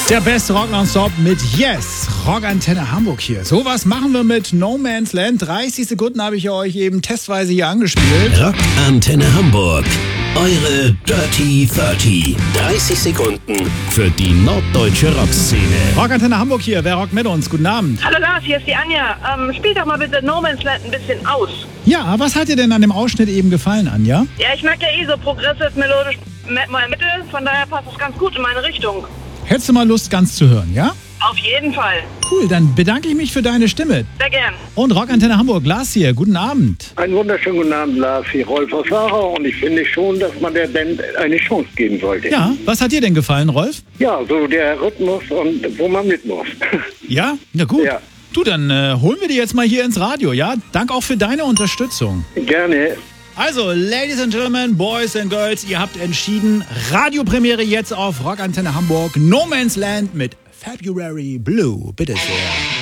Der beste Rock nonstop mit Yes, Rockantenne Hamburg hier. So was machen wir mit No Man's Land. 30 Sekunden habe ich euch eben testweise hier angespielt. Rockantenne Hamburg, eure Dirty 30. 30 Sekunden für die norddeutsche Rockszene. Rockantenne Hamburg hier. Wer rockt mit uns? Guten Abend. Hallo Lars, hier ist die Anja. Spiel doch mal bitte No Man's Land ein bisschen aus. Ja, was hat dir denn an dem Ausschnitt eben gefallen, Anja? Ja, ich mag ja so progressive, melodisch Metal, von daher passt es ganz gut in meine Richtung. Hättest du mal Lust, ganz zu hören, ja? Auf jeden Fall. Cool, dann bedanke ich mich für deine Stimme. Sehr gern. Und Rockantenne Hamburg, Lars hier. Guten Abend. Einen wunderschönen guten Abend, Lars. Hier Rolf aus Sarah. Und ich finde schon, dass man der Band eine Chance geben sollte. Ja, was hat dir denn gefallen, Rolf? Ja, so der Rhythmus und wo man mit muss. Ja? Na gut. Ja. Du, dann holen wir die jetzt mal hier ins Radio, ja? Dank auch für deine Unterstützung. Gerne. Also, Ladies and Gentlemen, Boys and Girls, ihr habt entschieden, Radiopremiere jetzt auf Rockantenne Hamburg, No Man's Land mit February Blue. Bitte sehr.